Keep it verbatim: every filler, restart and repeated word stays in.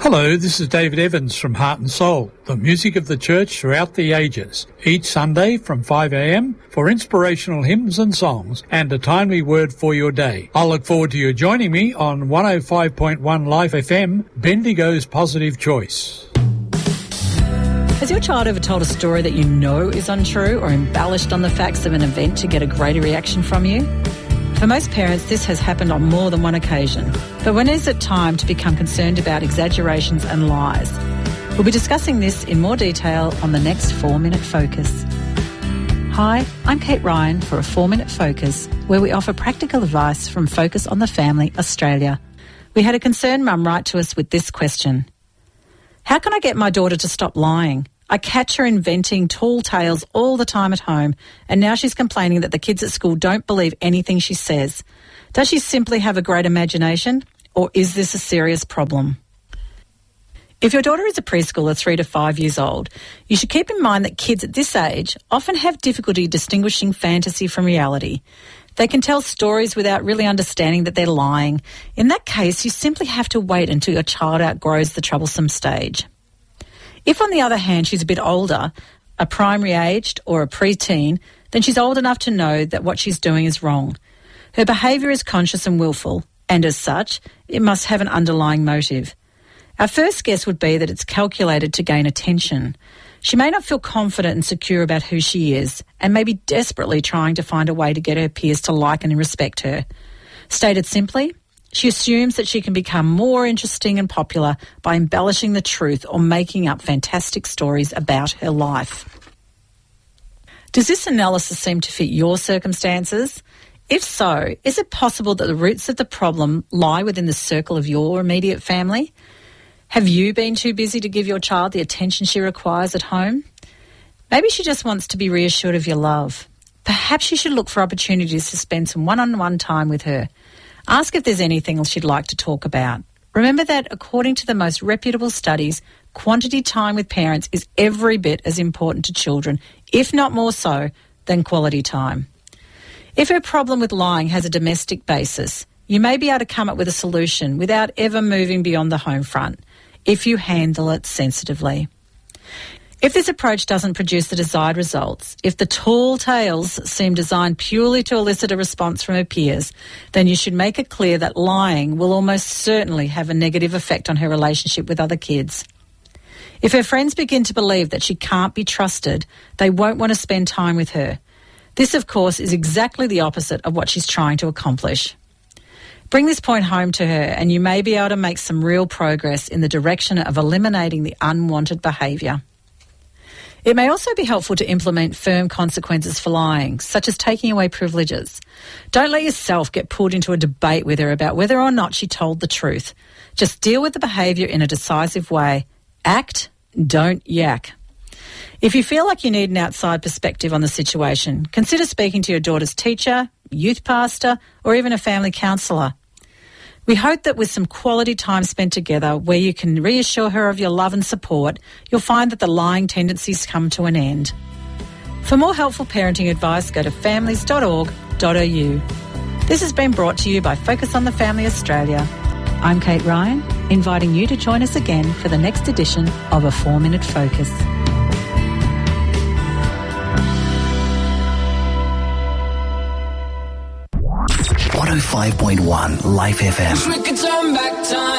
Hello, this is David Evans from Heart and Soul, the music of the church throughout the ages. Each Sunday from five a.m. for inspirational hymns and songs and a timely word for your day. I'll look forward to you joining me on one oh five point one Life F M, Bendigo's Positive Choice. Has your child ever told a story that you know is untrue or embellished on the facts of an event to get a greater reaction from you? For most parents, this has happened on more than one occasion. But when is it time to become concerned about exaggerations and lies? We'll be discussing this in more detail on the next four-Minute Focus. Hi, I'm Kate Ryan for a four-Minute Focus, where we offer practical advice from Focus on the Family Australia. We had a concerned mum write to us with this question. How can I get my daughter to stop lying? I catch her inventing tall tales all the time at home, and now she's complaining that the kids at school don't believe anything she says. Does she simply have a great imagination, or is this a serious problem? If your daughter is a preschooler three to five years old, you should keep in mind that kids at this age often have difficulty distinguishing fantasy from reality. They can tell stories without really understanding that they're lying. In that case, you simply have to wait until your child outgrows the troublesome stage. If, on the other hand, she's a bit older, a primary aged or a preteen, then she's old enough to know that what she's doing is wrong. Her behaviour is conscious and willful, and as such, it must have an underlying motive. Our first guess would be that it's calculated to gain attention. She may not feel confident and secure about who she is, and may be desperately trying to find a way to get her peers to like and respect her. Stated simply, she assumes that she can become more interesting and popular by embellishing the truth or making up fantastic stories about her life. Does this analysis seem to fit your circumstances? If so, is it possible that the roots of the problem lie within the circle of your immediate family? Have you been too busy to give your child the attention she requires at home? Maybe she just wants to be reassured of your love. Perhaps you should look for opportunities to spend some one-on-one time with her. Ask if there's anything else she'd like to talk about. Remember that, according to the most reputable studies, quantity time with parents is every bit as important to children, if not more so, than quality time. If her problem with lying has a domestic basis, you may be able to come up with a solution without ever moving beyond the home front, if you handle it sensitively. If this approach doesn't produce the desired results, if the tall tales seem designed purely to elicit a response from her peers, then you should make it clear that lying will almost certainly have a negative effect on her relationship with other kids. If her friends begin to believe that she can't be trusted, they won't want to spend time with her. This, of course, is exactly the opposite of what she's trying to accomplish. Bring this point home to her and you may be able to make some real progress in the direction of eliminating the unwanted behaviour. It may also be helpful to implement firm consequences for lying, such as taking away privileges. Don't let yourself get pulled into a debate with her about whether or not she told the truth. Just deal with the behaviour in a decisive way. Act, don't yak. If you feel like you need an outside perspective on the situation, consider speaking to your daughter's teacher, youth pastor, or even a family counsellor. We hope that with some quality time spent together where you can reassure her of your love and support, you'll find that the lying tendencies come to an end. For more helpful parenting advice, go to families dot org dot a u. This has been brought to you by Focus on the Family Australia. I'm Kate Ryan, inviting you to join us again for the next edition of A four-Minute Focus. one oh five point one Life F M. Wish we could turn back time.